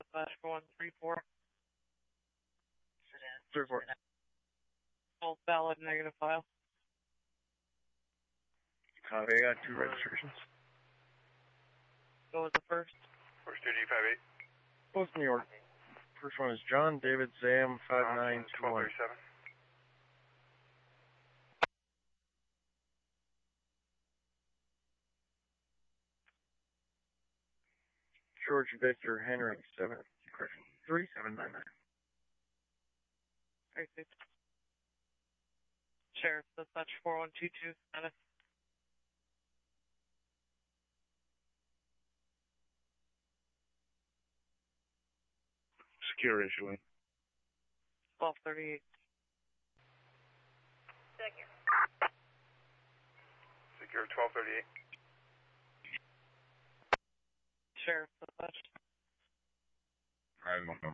134. 34. Full valid negative file. Copy, I got 2 registrations. Go with the first. First 2G58. Both New York. First one is John David Sam 5921. 1237. George Victor Henry 3799. Sheriff, dispatch 4122, status. Secure issuing. 1238. Secure 1238. Sheriff, dispatch. I don't know.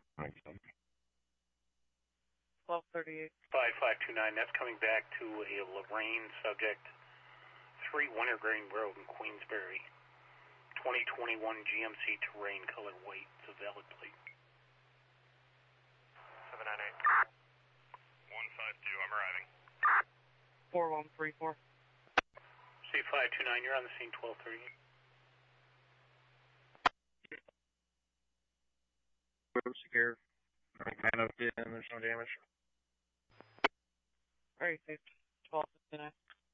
1238. 5529, that's coming back to a Lorraine subject, 3 Wintergreen Road in Queensbury. 2021 GMC Terrain, color white. It's a valid plate. 798. 152, I'm arriving. 4134. C529, you're on the scene, 1238. Secure. Man up in, there's no damage. Alright, 1259.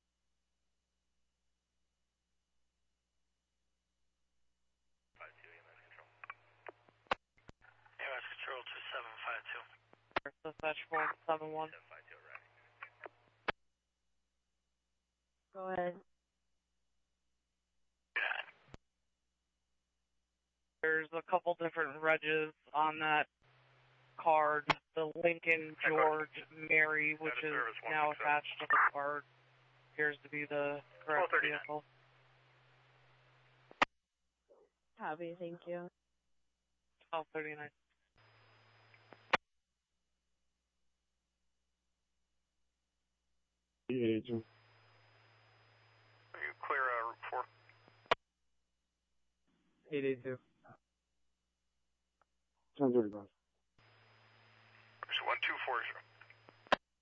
AMS Control 2752. Dispatch 4171. Go ahead. There's a couple different regs on that card. The Lincoln George Mary, which is now attached to the card, appears to be the correct vehicle. Copy, thank you. 1239. Agent. Are you clear Route 4? 882. 1035. There's 1240.